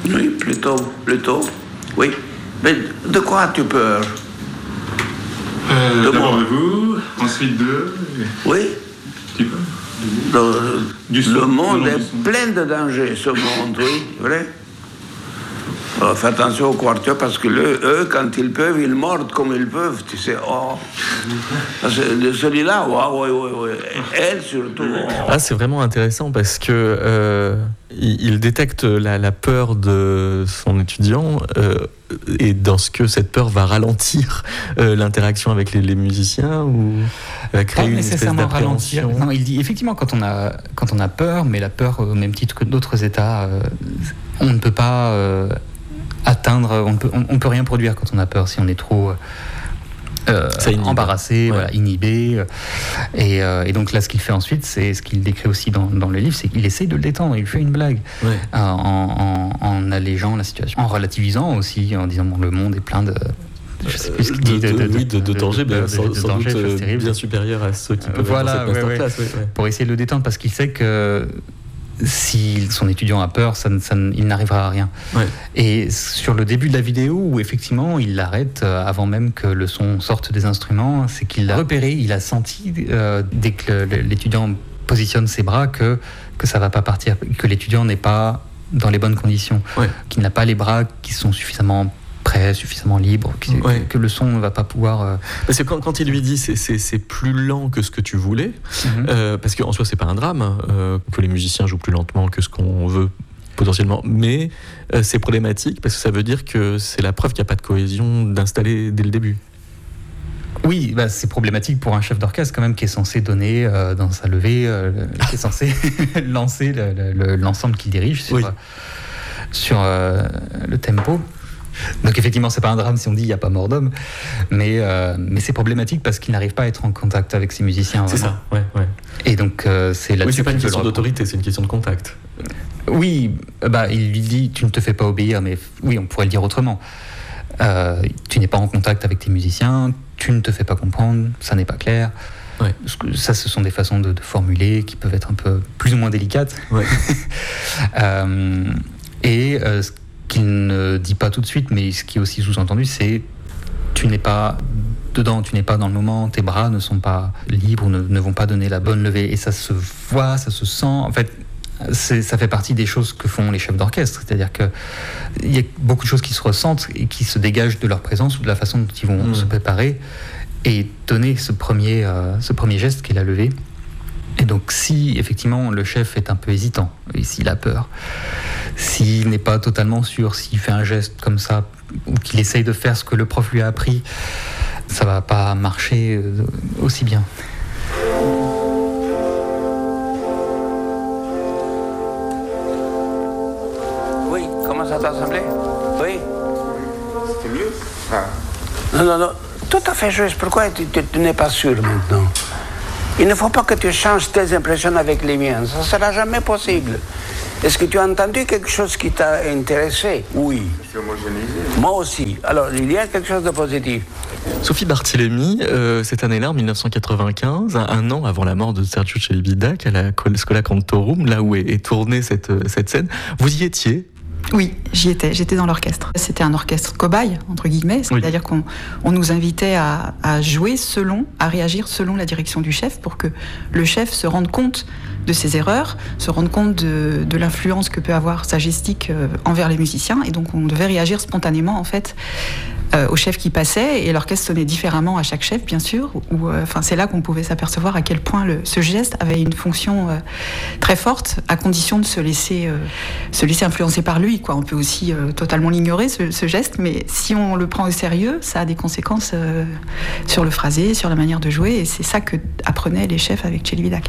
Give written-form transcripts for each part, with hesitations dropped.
Oui, plutôt. Oui. Mais de quoi as-tu peur? D'abord de vous, ensuite de... Oui. Tu peux Le monde est plein de dangers, ce monde, oui, vrai. Alors, fais attention aux quartiers parce que eux, quand ils peuvent, ils mordent comme ils peuvent, tu sais. Oh. Celui-là, oui. Elle, surtout. Oh. Ah, c'est vraiment intéressant parce que il détecte la peur de son étudiant et dans ce que cette peur va ralentir l'interaction avec les musiciens ou va créer une espèce d'appréhension. Non, il dit effectivement quand on a peur, mais la peur au même titre que d'autres états, on ne peut pas atteindre, on peut rien produire quand on a peur si on est trop embarrassé, voilà, inhibé. Et donc là, ce qu'il fait ensuite, c'est ce qu'il décrit aussi dans le livre, c'est qu'il essaye de le détendre, il fait une blague en allégeant la situation, en relativisant aussi, en disant bon, le monde est plein de... Je sais plus ce qu'il dit de dangers, sans doute bien supérieurs à ceux qui peuvent être dans cette masterclass. Pour essayer de le détendre, parce qu'il sait que si son étudiant a peur, il n'arrivera à rien. Ouais. Et sur le début de la vidéo, où effectivement il l'arrête avant même que le son sorte des instruments, c'est qu'il l'a repéré, il a senti dès que l'étudiant positionne ses bras que ça va pas partir, que l'étudiant n'est pas dans les bonnes conditions, qu'il n'a pas les bras qui sont suffisamment prêt, suffisamment libre, que le son ne va pas pouvoir... Parce que quand il lui dit c'est plus lent que ce que tu voulais, parce qu'en soi c'est pas un drame que les musiciens jouent plus lentement que ce qu'on veut potentiellement, mais c'est problématique parce que ça veut dire que c'est la preuve qu'il n'y a pas de cohésion d'installer dès le début. Oui, c'est problématique pour un chef d'orchestre quand même qui est censé donner dans sa levée, qui est censé lancer l'ensemble qu'il dirige sur le tempo. Donc effectivement, c'est pas un drame si on dit il n'y a pas mort d'homme, mais c'est problématique parce qu'il n'arrive pas à être en contact avec ses musiciens. Vraiment. C'est ça, ouais. Et donc c'est là-dessus. Oui, c'est pas une question d'autorité, c'est une question de contact. Oui, il lui dit tu ne te fais pas obéir, mais oui, on pourrait le dire autrement. Tu n'es pas en contact avec tes musiciens, tu ne te fais pas comprendre, ça n'est pas clair. Ouais. Ça, ce sont des façons de formuler qui peuvent être un peu plus ou moins délicates. Ouais. Ce qu'il ne dit pas tout de suite, mais ce qui est aussi sous-entendu, c'est tu n'es pas dedans, tu n'es pas dans le moment, tes bras ne sont pas libres, ne vont pas donner la bonne levée. Et ça se voit, ça se sent. En fait, ça fait partie des choses que font les chefs d'orchestre. C'est-à-dire qu'il y a beaucoup de choses qui se ressentent et qui se dégagent de leur présence ou de la façon dont ils vont se préparer et donner ce premier geste qui est la levée. Et donc, si effectivement le chef est un peu hésitant, et s'il a peur, s'il n'est pas totalement sûr, s'il fait un geste comme ça, ou qu'il essaye de faire ce que le prof lui a appris, ça va pas marcher aussi bien. Oui, comment ça t'a semblé? Oui. C'était mieux? Non. Tout à fait juste. Pourquoi tu n'es pas sûr maintenant? Il ne faut pas que tu changes tes impressions avec les miennes. Ça ne sera jamais possible. Est-ce que tu as entendu quelque chose qui t'a intéressé? Oui. C'est homogénéisé. Moi aussi. Alors, il y a quelque chose de positif. Sophie Barthélemy, cette année-là, en 1995, un an avant la mort de Sergiu Celibidache, à la Schola Cantorum, là où est tournée cette scène, vous y étiez? Oui, j'y étais. J'étais dans l'orchestre. C'était un orchestre cobaye, entre guillemets. C'est-à-dire qu'on nous invitait à jouer à réagir selon la direction du chef pour que le chef se rende compte de ses erreurs, se rende compte de l'influence que peut avoir sa gestique envers les musiciens. Et donc, on devait réagir spontanément, en fait, au chef qui passait. Et l'orchestre sonnait différemment à chaque chef, bien sûr. C'est là qu'on pouvait s'apercevoir à quel point ce geste avait une fonction très forte, à condition de se laisser influencer par lui. On peut aussi totalement l'ignorer, ce geste, mais si on le prend au sérieux, ça a des conséquences sur le phrasé, sur la manière de jouer, et c'est ça que apprenaient les chefs avec Celibidache.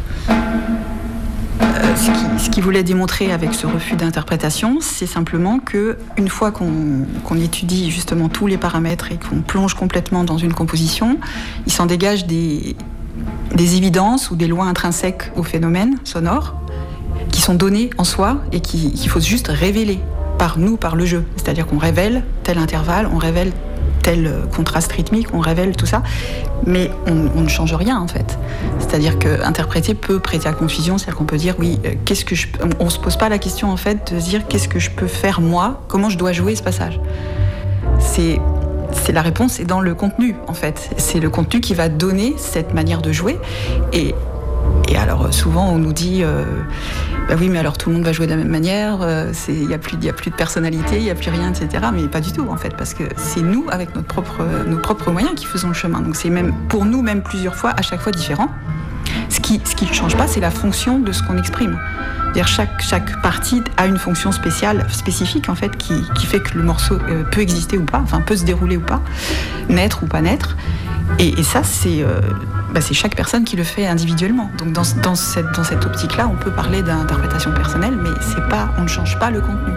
Ce qu'il voulait démontrer avec ce refus d'interprétation, c'est simplement qu'une fois qu'on étudie justement tous les paramètres et qu'on plonge complètement dans une composition, il s'en dégage des évidences ou des lois intrinsèques au phénomène sonore qui sont données en soi et qu'il faut juste révéler par le jeu. C'est-à-dire qu'on révèle tel intervalle, on révèle tel contraste rythmique, on révèle tout ça, mais on ne change rien en fait. C'est-à-dire que interpréter peut prêter à confusion, c'est-à-dire qu'on peut dire oui, on se pose pas la question en fait de se dire qu'est-ce que je peux faire moi, comment je dois jouer ce passage. C'est la réponse est dans le contenu en fait. C'est le contenu qui va donner cette manière de jouer et alors souvent on nous dit bah oui mais alors tout le monde va jouer de la même manière, il n'y a plus de personnalité, il n'y a plus rien, etc. Mais pas du tout en fait, parce que c'est nous avec nos propres moyens qui faisons le chemin. Donc c'est même pour nous même plusieurs fois, à chaque fois différent. Ce qui ne change pas, c'est la fonction de ce qu'on exprime. C'est-à-dire chaque partie a une fonction spécifique en fait, qui fait que le morceau peut exister ou pas, enfin peut se dérouler ou pas, naître ou pas naître. Et ça, c'est chaque personne qui le fait individuellement. Donc dans cette optique-là, on peut parler d'interprétation personnelle, mais on ne change pas le contenu.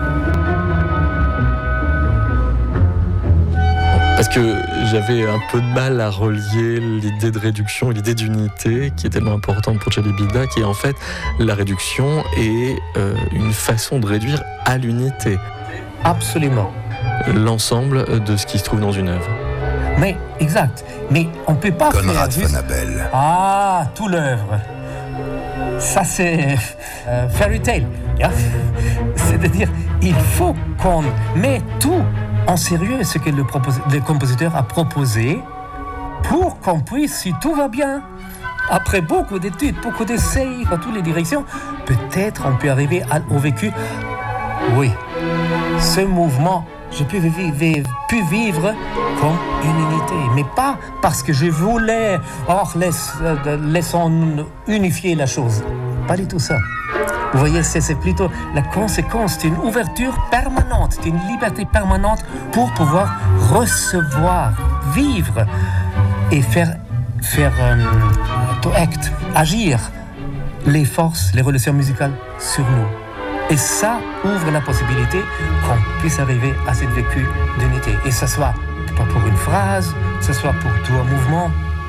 Parce que j'avais un peu de mal à relier l'idée de réduction et l'idée d'unité qui est tellement importante pour Charlie Bigda, qui est en fait la réduction est une façon de réduire à l'unité. Absolument. L'ensemble de ce qui se trouve dans une œuvre. Mais, exact. Mais on ne peut pas Conrad faire juste... Fanabel. Ah, tout l'œuvre. Ça, c'est fairy tale. Yeah? C'est-à-dire, il faut qu'on mette tout en sérieux ce que le compositeur a proposé pour qu'on puisse, si tout va bien, après beaucoup d'études, beaucoup d'essais dans toutes les directions, peut-être on peut arriver au vécu. Oui, ce mouvement, je peux vivre comme une unité, mais pas parce que je voulais, laissons unifier la chose. Pas du tout ça. Vous voyez, c'est plutôt la conséquence d'une ouverture permanente, d'une liberté permanente pour pouvoir recevoir, vivre et faire to act, agir les forces, les relations musicales sur nous. Et ça ouvre la possibilité qu'on puisse arriver à cette vécu d'unité. Et que ce soit pas pour une phrase, que ce soit pour tout un mouvement,